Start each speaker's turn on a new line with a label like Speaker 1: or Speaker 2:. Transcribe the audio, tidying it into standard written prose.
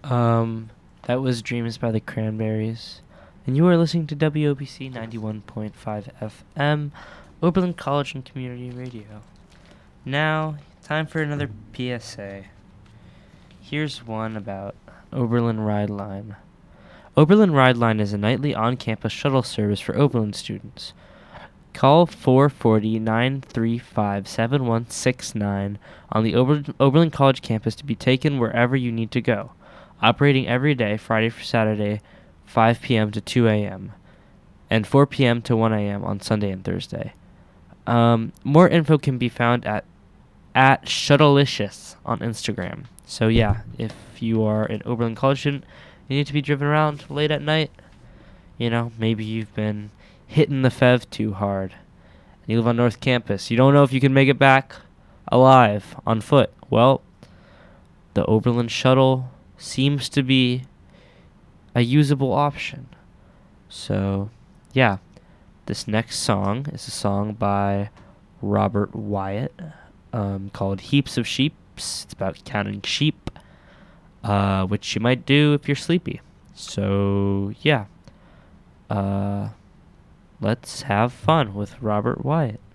Speaker 1: That was Dreams by the Cranberries. And you are listening to WOBC 91.5 FM, Oberlin College and Community Radio. Now, time for another PSA. Here's one about Oberlin Ride Line. Oberlin Ride Line is a nightly on-campus shuttle service for Oberlin students. Call 440-935-7169 on the Oberlin College campus to be taken wherever you need to go. Operating every day, Friday for Saturday, 5 p.m. to 2 a.m., and 4 p.m. to 1 a.m. on Sunday and Thursday. More info can be found at Shuttlelicious on Instagram. So yeah, if you are an Oberlin College student, you need to be driven around late at night. You know, maybe you've been hitting the FEV too hard, and you live on North Campus. You don't know if you can make it back alive on foot. Well, the Oberlin shuttle seems to be a usable option. So, yeah, this next song is a song by Robert Wyatt called Heaps of Sheep. It's about counting sheep, which you might do if you're sleepy. So, yeah. Let's have fun with Robert Wyatt.